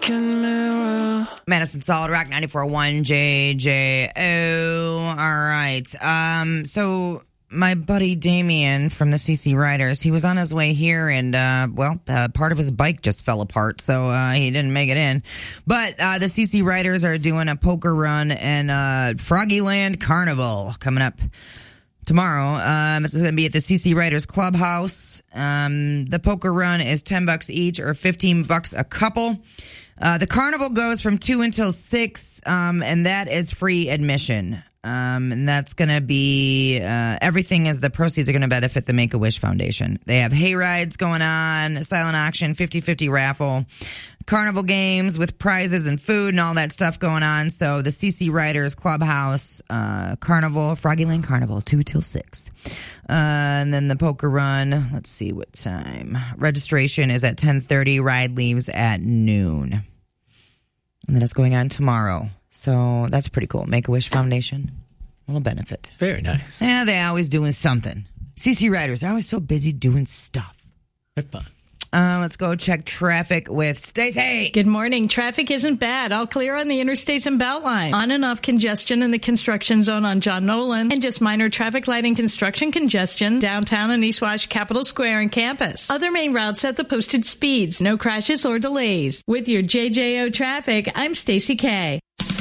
broken mirror. Madison Solid Rock 94.1 JJO. All right. So my buddy Damien from the CC Riders, he was on his way here and, part of his bike just fell apart, so he didn't make it in. But the CC Riders are doing a poker run and Froggyland Carnival coming up tomorrow. It's going to be at the CC Riders Clubhouse. The poker run is $10 each or $15 a couple. The carnival goes from 2 until 6, and that is free admission. And that's going to be, everything is the proceeds are going to benefit the Make-A-Wish Foundation. They have hay rides going on, silent auction, 50-50 raffle, carnival games with prizes and food and all that stuff going on. So the CC Riders Clubhouse, Carnival, Froggyland Carnival, 2 till 6. And then the poker run, let's see what time. Registration is at 10:30. Ride leaves at noon. And then it's going on tomorrow. So that's pretty cool. Make-A-Wish Foundation. A little benefit. Very nice. Yeah, they're always doing something. CC Riders are always so busy doing stuff. Have fun. Let's go check traffic with Stacey. Good morning. Traffic isn't bad. All clear on the interstates and Beltline. On and off congestion in the construction zone on John Nolan. And just minor traffic light and construction congestion downtown and East Wash, Capitol Square, and campus. Other main routes at the posted speeds. No crashes or delays. With your JJO traffic, I'm Stacey K.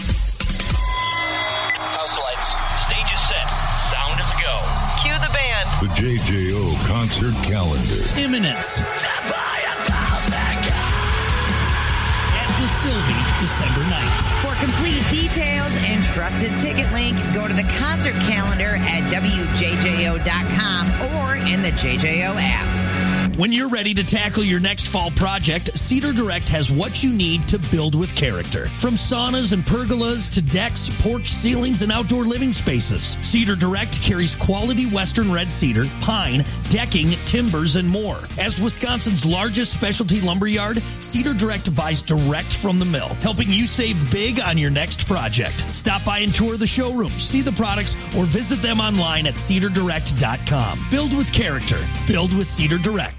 House lights. Stage is set. Sound is a go. Cue the band. The JJO concert calendar. Imminence. At the Sylvie, December 9th. For complete details and trusted ticket link, go to the concert calendar at WJJO.com or in the JJO app. When you're ready to tackle your next fall project, Cedar Direct has what you need to build with character. From saunas and pergolas to decks, porch ceilings, and outdoor living spaces, Cedar Direct carries quality Western red cedar, pine, decking, timbers, and more. As Wisconsin's largest specialty lumberyard, Cedar Direct buys direct from the mill, helping you save big on your next project. Stop by and tour the showroom, see the products, or visit them online at cedardirect.com. Build with character. Build with Cedar Direct.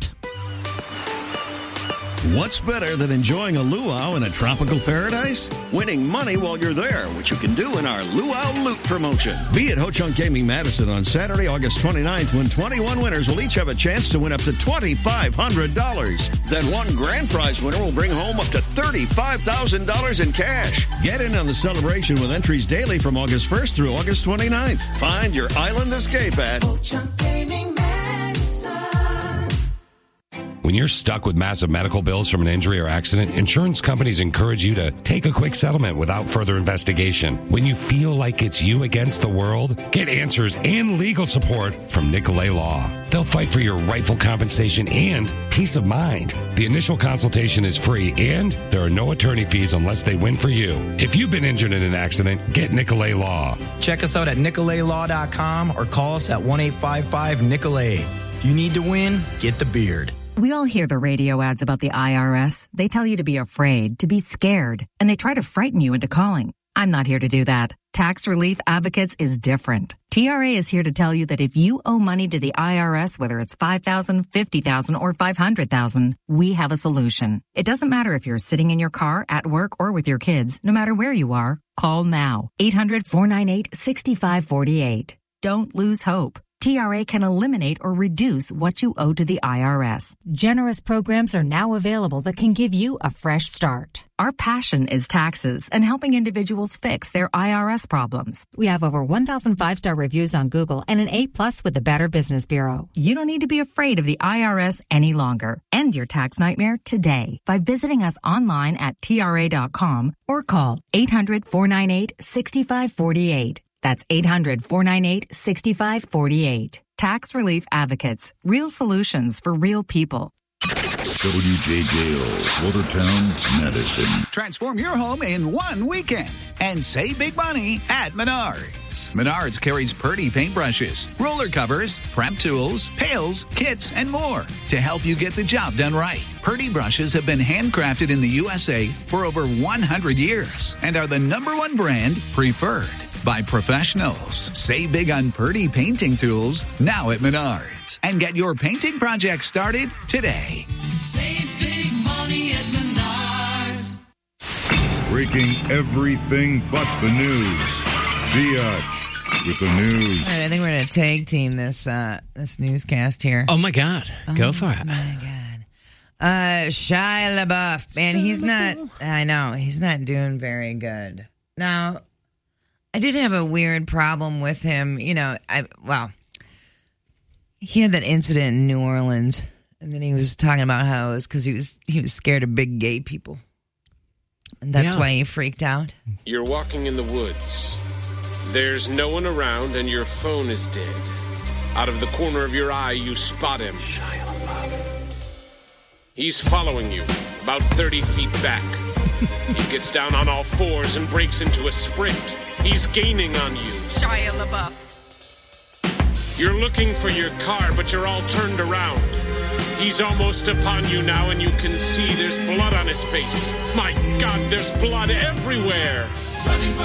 What's better than enjoying a luau in a tropical paradise? Winning money while you're there, which you can do in our Luau Loot promotion. Be at Ho Chunk Gaming Madison on Saturday, August 29th, when 21 winners will each have a chance to win up to $2,500. Then one grand prize winner will bring home up to $35,000 in cash. Get in on the celebration with entries daily from August 1st through August 29th. Find your island escape at Ho Chunk Gaming Madison. When you're stuck with massive medical bills from an injury or accident, insurance companies encourage you to take a quick settlement without further investigation. When you feel like it's you against the world, get answers and legal support from Nicolay Law. They'll fight for your rightful compensation and peace of mind. The initial consultation is free, and there are no attorney fees unless they win for you. If you've been injured in an accident, get Nicolay Law. Check us out at nicolaylaw.com or call us at 1-855-NICOLAY. If you need to win, get the beard. We all hear the radio ads about the IRS. They tell you to be afraid, to be scared, and they try to frighten you into calling. I'm not here to do that. Tax Relief Advocates is different. TRA is here to tell you that if you owe money to the IRS, whether it's $5,000, $50,000, or $500,000, we have a solution. It doesn't matter if you're sitting in your car, at work, or with your kids. No matter where you are, call now. 800-498-6548. Don't lose hope. TRA can eliminate or reduce what you owe to the IRS. Generous programs are now available that can give you a fresh start. Our passion is taxes and helping individuals fix their IRS problems. We have over 1,000 5-star reviews on Google and an A+ with the Better Business Bureau. You don't need to be afraid of the IRS any longer. End your tax nightmare today by visiting us online at TRA.com or call 800-498-6548. That's 800-498-6548. Tax Relief Advocates. Real solutions for real people. WJJO, Watertown, Madison. Transform your home in one weekend and save big money at Menards. Menards carries Purdy paintbrushes, roller covers, prep tools, pails, kits, and more to help you get the job done right. Purdy brushes have been handcrafted in the USA for over 100 years and are the #1 brand preferred by professionals. Save big on Purdy painting tools now at Menards and get your painting project started today. Save big money at Menards. breaking everything but the news. Biatch with the news. All right, I think we're going to tag team this newscast here. Oh, my God. Go for it. Oh, my God. Shia LaBeouf. Man, he's not doing very good. Now, I did have a weird problem with him. You know, he had that incident in New Orleans, and then he was talking about how it was because he was scared of big gay people. And that's why he freaked out. You're walking in the woods. There's no one around, and your phone is dead. Out of the corner of your eye, you spot him. Shia LaBeouf. He's following you, about 30 feet back. He gets down on all fours and breaks into a sprint. He's gaining on you. Shia LaBeouf. You're looking for your car, but you're all turned around. He's almost upon you now, and you can see there's blood on his face. My God, there's blood everywhere. Running for